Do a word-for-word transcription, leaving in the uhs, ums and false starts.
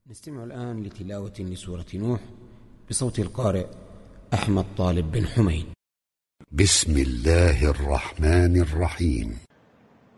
نستمع الآن لتلاوة لسورة نوح بصوت القارئ أحمد طالب بن حميد. بسم الله الرحمن الرحيم.